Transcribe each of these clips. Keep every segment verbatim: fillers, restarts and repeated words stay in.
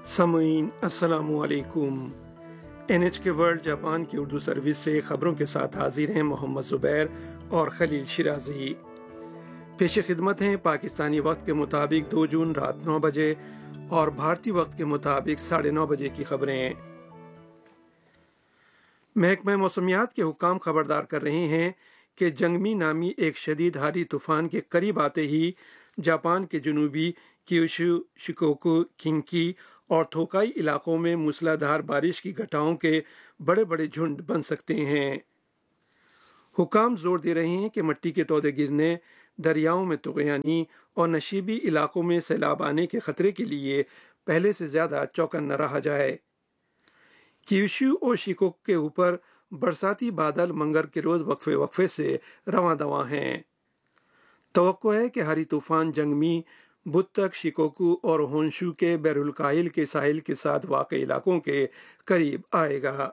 सामीन अस्सलामु अलैकुम। एन एच के वर्ल्ड जापान की उर्दू सर्विस से खबरों के साथ हाजिर हैं मोहम्मद ज़ुबैर और खलील शिराजी। पेश खिदमत हैं पाकिस्तानी वक्त के मुताबिक दो जून रात नौ बजे और भारतीय वक्त के मुताबिक साढ़े नौ बजे की खबरें। महकमा मौसमियात के हुक्काम खबरदार कर रहे हैं कि जंगमी नामी एक शदीद हारी तूफान के करीब आते ही जापान के जनूबी क्यूशू, शिकोकू, किंकी और थोकाई इलाकों में मूसलाधार बारिश की घटाओं के बड़े बड़े झुंड बन सकते हैं। हुकाम जोर दे रहे हैं कि मिट्टी के तौदे गिरने, दरियाओं में तुग़यानी और नशीबी इलाकों में सैलाब आने के खतरे के लिए पहले से ज़्यादा चौकन्ना रहा जाए। क्यूशू और शिकोक के ऊपर बरसाती बादल मंगर के रोज़ वक्फे वक्फे से रवां दवां हैं। तवक्को है कि हारी तूफान जंगमी बुध तक शिकोकू और होंशू के बैरुल काहिल के साहिल के साथ वाक़ इलाकों के करीब आएगा।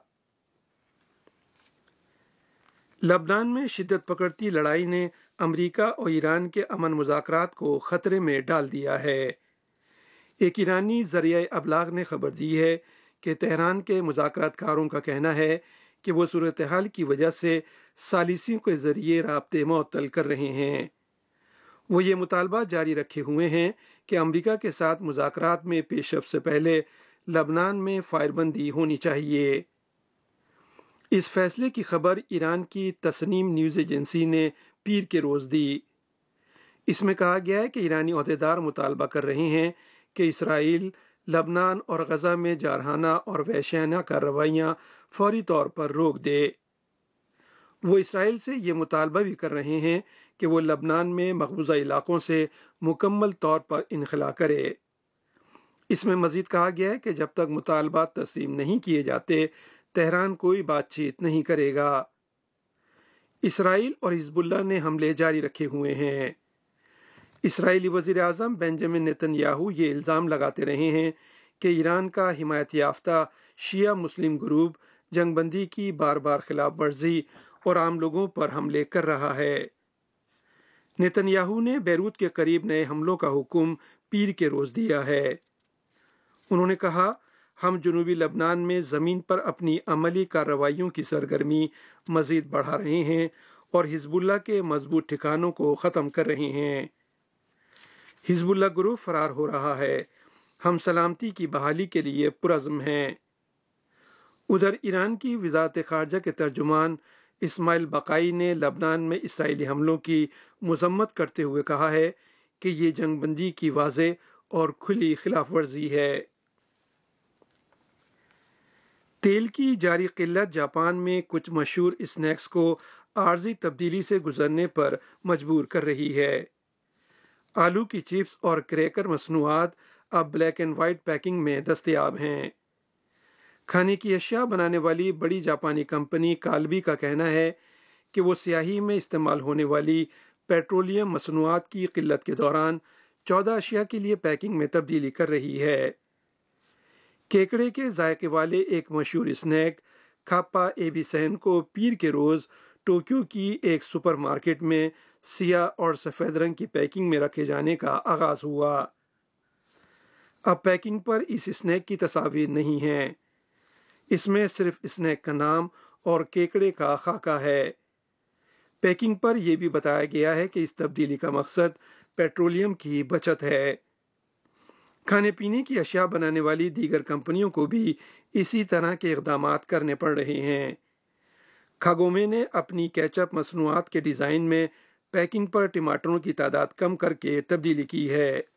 लबनान में शिद्दत पकड़ती लड़ाई ने अमरीका और ईरान के अमन मुज़ाकरात को ख़तरे में डाल दिया है। एक ईरानी ज़रिया अबलाग ने खबर दी है कि तेहरान के मुज़ाकरातकारों का कहना है कि वो सूरत हाल की वजह से सालिसियों के ज़रिए राब्ते मुअत्तल कर रहे हैं। वो ये मुतालबा जारी रखे हुए हैं कि अमरीका के साथ मुज़ाकरात में पेशरफ्त से पहले लबनान में फायरबंदी होनी चाहिए। इस फैसले की खबर ईरान की तस्नीम न्यूज़ एजेंसी ने पीर के रोज़ दी। इसमें कहा गया है कि ईरानी ओहदेदार मुतालबा कर रहे हैं कि इसराइल लबनान और गज़ा में जारहाना और वहशियाना कार्रवाइयाँ फौरी तौर पर रोक दे। वो इसराइल से ये मुतालबा भी कर रहे हैं कि वो लबनान में मकबूजा इलाकों से मुकम्मल तौर पर इनखला करे। इसमें मज़ीद कहा गया है कि जब तक मुतालबात तस्लीम नहीं किए जाते तेहरान कोई बातचीत नहीं करेगा। इसराइल और हिजबुल्लाह ने हमले जारी रखे हुए हैं। इसराइली वज़ीर आज़म बेंजामिन नेतन्याहू ये इल्ज़ाम लगाते रहे हैं कि ईरान का हिमायत याफ्ता शिया मुस्लिम ग्रुप जंगबंदी की बार बार खिलाफ वर्जी और आम लोगों पर हमले कर रहा है। नेतन्याहू ने बैरूत के करीब नए हमलों का हुक्म पीर के रोज़ दिया है। उन्होंने कहा, हम जनूबी लबनान में ज़मीन पर अपनी अमली कार्रवाइयों की सरगर्मी मज़ीद बढ़ा रहे हैं और हिजबुल्लाह के मजबूत ठिकानों को ख़त्म कर रहे हैं। हिजबुल्लाह ग्रुप फरार हो रहा है। हम सलामती की बहाली के लिए पुरज़्म हैं। उधर ईरान की वज़ारत ख़ारजा के तर्जुमान इस्माइल बक़ाई ने लबनान में इसराइली हमलों की मज़म्मत करते हुए कहा है कि ये जंगबंदी की वाज़े और खुली खिलाफ वर्जी है। तेल की जारी किल्लत जापान में कुछ मशहूर स्नैक्स को आर्जी तब्दीली से गुजरने पर मजबूर कर रही है। आलू की चिप्स और क्रैकर मसनूआत अब ब्लैक एंड वाइट पैकिंग में दस्तयाब हैं। खाने की अशिया बनाने वाली बड़ी जापानी कंपनी काल्बी का कहना है कि वो स्याही में इस्तेमाल होने वाली पेट्रोलियम मसनूआत की किल्लत के दौरान चौदह अशिया के लिए पैकिंग में तब्दीली कर रही है। केकड़े के जायके वाले एक मशहूर स्नैक खाप्पा एबीसेन को पीर के रोज़ टोक्यो की एक सुपरमार्केट में सियाह और सफ़ेद रंग की पैकिंग में रखे जाने का आगाज़ हुआ। अब पैकिंग पर इस स्नैक की तस्वीर नहीं है। इसमें सिर्फ स्नैक का नाम और केकड़े का खाका है। पैकिंग पर यह भी बताया गया है कि इस तब्दीली का मकसद पेट्रोलियम की बचत है। खाने पीने की अशिया बनाने वाली दीगर कंपनियों को भी इसी तरह के इक़दामात करने पड़ रहे हैं। खागोमे ने अपनी केचप मसनूआत के डिज़ाइन में पैकिंग पर टमाटरों की तादाद कम करके तब्दीली की है।